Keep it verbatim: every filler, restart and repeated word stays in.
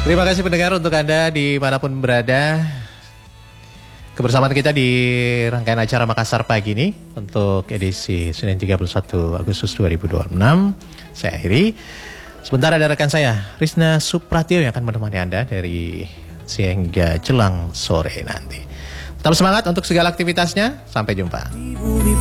Terima kasih pendengar untuk Anda dimanapun berada. Kebersamaan kita di rangkaian acara Makassar pagi ini untuk edisi Senin tiga puluh satu Agustus dua ribu dua puluh enam. Saya akhiri. Sebentar ada rekan saya, Rizna Supratio yang akan menemani Anda dari sehingga jelang sore nanti. Tetap semangat untuk segala aktivitasnya. Sampai jumpa.